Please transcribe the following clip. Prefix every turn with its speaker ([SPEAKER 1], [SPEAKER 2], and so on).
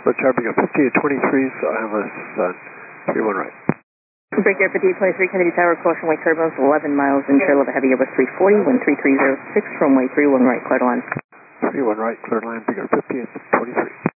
[SPEAKER 1] Let's try bring up 5823, so I have us 31 right.
[SPEAKER 2] Breaker 5823, Kennedy Tower, caution wake turbulence 11 miles in trail of a heavy Airbus 340, wind 3306, runway 31 right, clear to land.
[SPEAKER 1] 31 right, clear to land, bigger 5823.